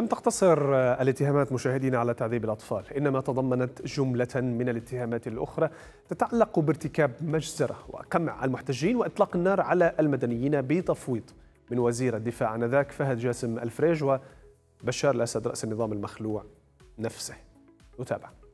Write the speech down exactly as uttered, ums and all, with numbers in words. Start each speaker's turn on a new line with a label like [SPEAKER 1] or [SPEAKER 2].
[SPEAKER 1] لم تقتصر الاتهامات مشاهدينا على تعذيب الأطفال، إنما تضمنت جملة من الاتهامات الأخرى تتعلق بارتكاب مجزرة وقمع المحتجين وإطلاق النار على المدنيين بتفويض من وزير الدفاع آنذاك فهد جاسم الفريج وبشار الأسد رأس النظام المخلوع نفسه. نتابع.